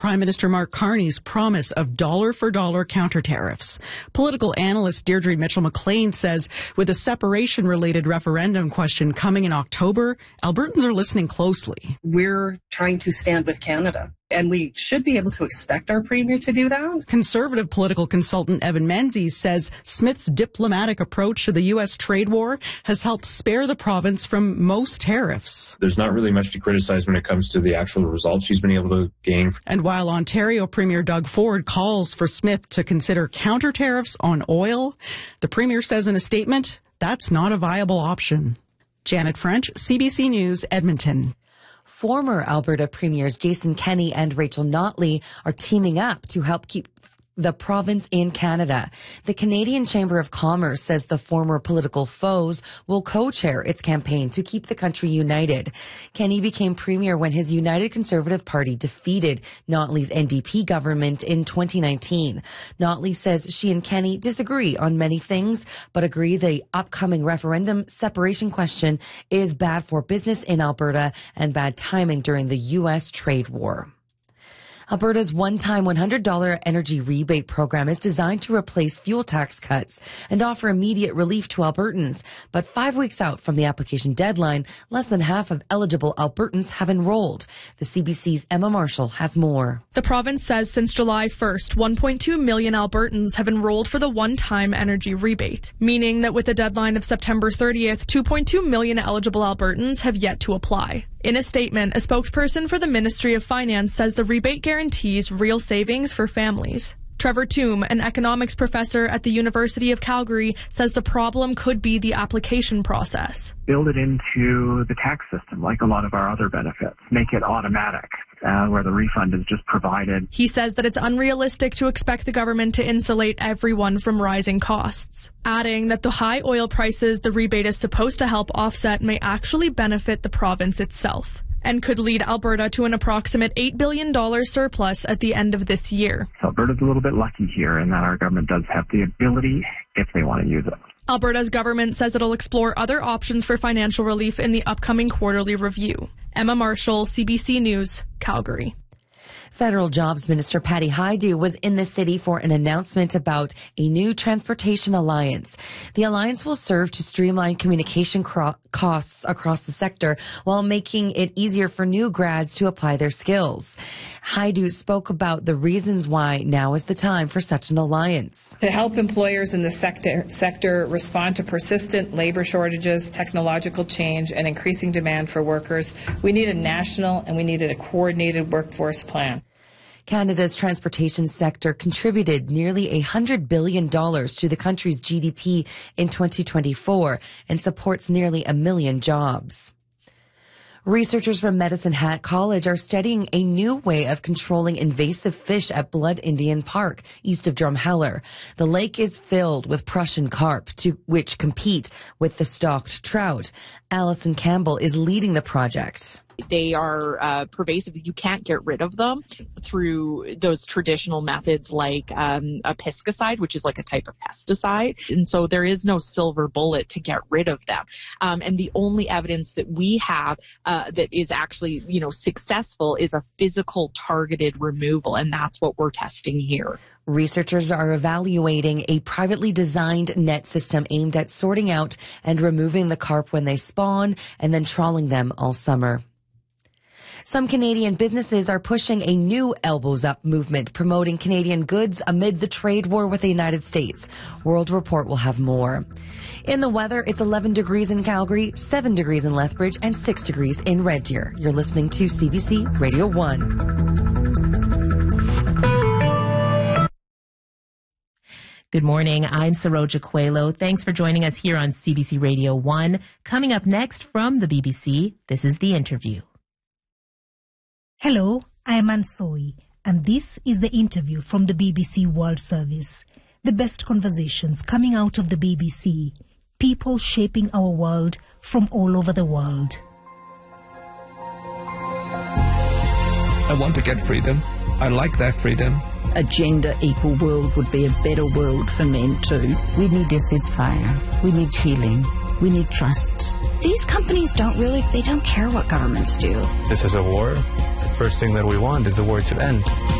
Prime Minister Mark Carney's promise of dollar-for-dollar counter tariffs. Political analyst Deirdre Mitchell-McLean says with a separation-related referendum question coming in October, Albertans are listening closely. We're trying to stand with Canada, and we should be able to expect our Premier to do that. Conservative political consultant Evan Menzies says Smith's diplomatic approach to the U.S. trade war has helped spare the province from most tariffs. There's not really much to criticize when it comes to the actual results she's been able to gain. And while Ontario Premier Doug Ford calls for Smith to consider counter tariffs on oil, the Premier says in a statement that's not a viable option. Janet French, CBC News, Edmonton. Former Alberta Premiers Jason Kenney and Rachel Notley are teaming up to help keep the province in Canada. The Canadian Chamber of Commerce says the former political foes will co-chair its campaign to keep the country united. Kenney became premier when his United Conservative Party defeated Notley's NDP government in 2019. Notley says she and Kenney disagree on many things, but agree the upcoming referendum separation question is bad for business in Alberta and bad timing during the U.S. trade war. Alberta's one-time $100 energy rebate program is designed to replace fuel tax cuts and offer immediate relief to Albertans. But 5 weeks out from the application deadline, less than half of eligible Albertans have enrolled. The CBC's Emma Marshall has more. The province says since July 1st, 1.2 million Albertans have enrolled for the one-time energy rebate, meaning that with a deadline of September 30th, 2.2 million eligible Albertans have yet to apply. In a statement, a spokesperson for the Ministry of Finance says the rebate guarantees real savings for families. Trevor Toome, an economics professor at the University of Calgary, says the problem could be the application process. Build it into the tax system like a lot of our other benefits. Make it automatic, where the refund is just provided. He says that it's unrealistic to expect the government to insulate everyone from rising costs, adding that the high oil prices the rebate is supposed to help offset may actually benefit the province itself and could lead Alberta to an approximate $8 billion surplus at the end of this year. So Alberta's a little bit lucky here in that our government does have the ability if they want to use it. Alberta's government says it'll explore other options for financial relief in the upcoming quarterly review. Emma Marshall, CBC News, Calgary. Federal Jobs Minister Patty Hajdu was in the city for an announcement about a new transportation alliance. The alliance will serve to streamline communication costs across the sector while making it easier for new grads to apply their skills. Hajdu spoke about the reasons why now is the time for such an alliance. To help employers in the sector respond to persistent labor shortages, technological change, and increasing demand for workers, we need a national and we needed a coordinated workforce plan. Canada's transportation sector contributed nearly $100 billion to the country's GDP in 2024 and supports nearly 1 million jobs. Researchers from Medicine Hat College are studying a new way of controlling invasive fish at Blood Indian Park, east of Drumheller. The lake is filled with Prussian carp, which compete with the stocked trout. Alison Campbell is leading the project. They are pervasive. You can't get rid of them through those traditional methods like a pesticide, which is like a type of pesticide. And so there is no silver bullet to get rid of them. And the only evidence that we have that is actually, successful is a physical targeted removal. And that's what we're testing here. Researchers are evaluating a privately designed net system aimed at sorting out and removing the carp when they spawn and then trawling them all summer. Some Canadian businesses are pushing a new Elbows Up movement, promoting Canadian goods amid the trade war with the United States. World Report will have more. In the weather, it's 11 degrees in Calgary, 7 degrees in Lethbridge, and 6 degrees in Red Deer. You're listening to CBC Radio 1. Good morning. I'm Saroja Coelho. Thanks for joining us here on CBC Radio 1. Coming up next from the BBC, this is The Interview. Hello, I am Ansoi, and this is The Interview from the BBC World Service. The best conversations coming out of the BBC. People shaping our world from all over the world. I want to get freedom. I like that freedom. A gender equal world would be a better world for men too. We need a ceasefire. We need healing. We need trust. These companies don't care what governments do. This is a war. It's a first thing that we want is the war to end.